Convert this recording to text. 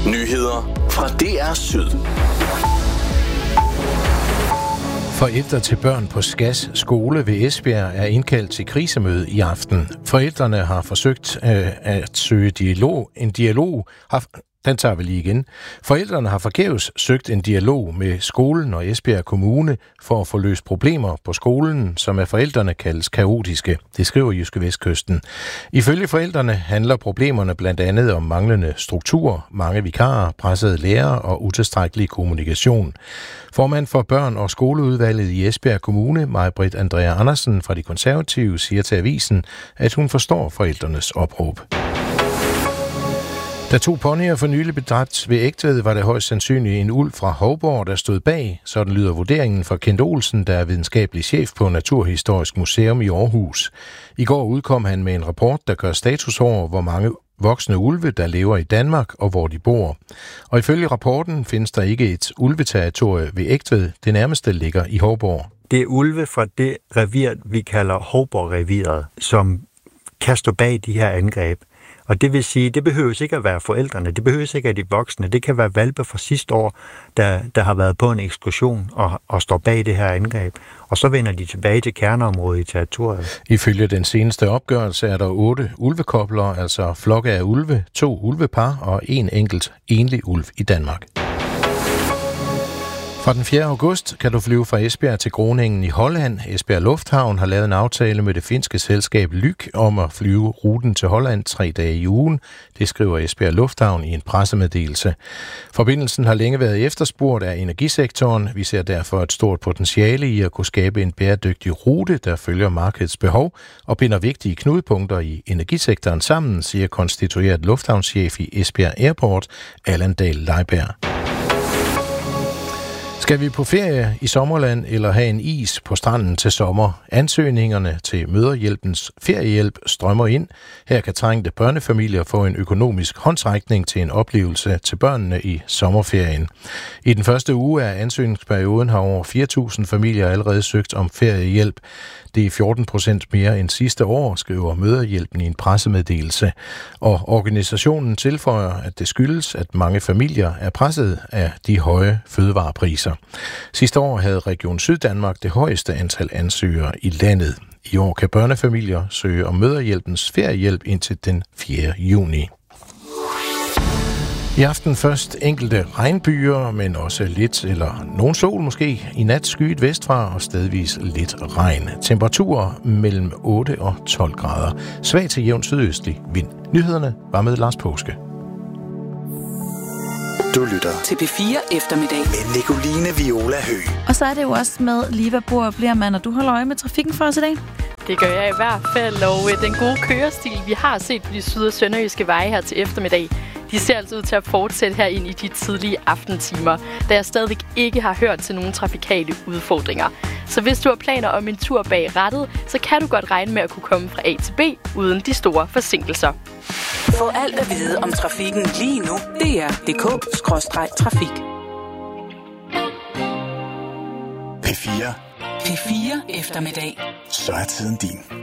Nyheder fra DR Syd. Forældre til børn på Skas skole ved Esbjerg er indkaldt til krisemøde i aften. Forældrene har forsøgt at søge dialog. Den tager vi lige igen. Forældrene har forgæves søgt en dialog med skolen og Esbjerg Kommune for at få løst problemer på skolen, som af forældrene kaldes kaotiske. Det skriver Jyske Vestkysten. Ifølge forældrene handler problemerne blandt andet om manglende struktur, mange vikarer, pressede lærere og utilstrækkelig kommunikation. Formand for børn- og skoleudvalget i Esbjerg Kommune, Maj-Britt Andrea Andersen fra De Konservative, siger til avisen, at hun forstår forældrenes opråb. Da 2 ponyer for nylig blev dræbt ved Egtved, var det højst sandsynligt en ulv fra Hovborg, der stod bag. Sådan lyder vurderingen fra Kent Olsen, der er videnskabelig chef på Naturhistorisk Museum i Aarhus. I går udkom han med en rapport, der gør status over, hvor mange voksne ulve, der lever i Danmark og hvor de bor. Og ifølge rapporten findes der ikke et ulveterritorie ved Egtved. Det nærmeste ligger i Hovborg. Det er ulve fra det revir, vi kalder Hovborg-reviret, som kan stå bag de her angreb. Og det vil sige, det behøves ikke at være forældrene, det behøves ikke at de voksne. Det kan være hvalpe fra sidste år, der har været på en ekskursion og står bag det her angreb. Og så vender de tilbage til kerneområdet i territoriet. Ifølge den seneste opgørelse er der 8 ulvekobler, altså flokke af ulve, 2 ulvepar og 1 enkelt enlig ulv i Danmark. Fra den 4. august kan du flyve fra Esbjerg til Groningen i Holland. Esbjerg Lufthavn har lavet en aftale med det finske selskab Lyk om at flyve ruten til Holland 3 dage i ugen. Det skriver Esbjerg Lufthavn i en pressemeddelelse. Forbindelsen har længe været efterspurgt af energisektoren. Vi ser derfor et stort potentiale i at kunne skabe en bæredygtig rute, der følger markedets behov og binder vigtige knudepunkter i energisektoren sammen, siger konstitueret lufthavnschef i Esbjerg Airport, Allan Dahl Leiberg. Skal vi på ferie i sommerland eller have en is på stranden til sommer? Ansøgningerne til Mødrehjælpens feriehjælp strømmer ind. Her kan trængte børnefamilier få en økonomisk håndsrækning til en oplevelse til børnene i sommerferien. I den første uge af ansøgningsperioden har over 4.000 familier allerede søgt om feriehjælp. Det er 14% mere end sidste år, skriver Mødrehjælpen i en pressemeddelelse. Og organisationen tilføjer, at det skyldes, at mange familier er presset af de høje fødevarepriser. Sidste år havde Region Syddanmark det højeste antal ansøgere i landet. I år kan børnefamilier søge om Mødrehjælpens feriehjælp indtil den 4. juni. I aften først enkelte regnbyer, men også lidt eller nogen sol måske. I nat skyet vestfra og stedvis lidt regn. Temperaturer mellem 8 og 12 grader. Svag til jævn sydøstlig vind. Nyhederne var med Lars Påske. Du lytter til P4 eftermiddag med Nicoline Viola Høgh. Og så er det jo også med lige, hvad bor og bliver man, og du holder øje med trafikken for os i dag. Det gør jeg i hvert fald, og den gode kørestil, vi har set på de syd- og sønderjyske veje her til eftermiddag, de ser altså ud til at fortsætte her ind i de tidlige aftentimer, da jeg stadigvæk ikke har hørt til nogle trafikale udfordringer. Så hvis du har planer om en tur bag rattet, så kan du godt regne med at kunne komme fra A til B uden de store forsinkelser. Få alt at vide om trafikken lige nu. DR.dk/trafik. P4. P4 eftermiddag. Så er tiden din.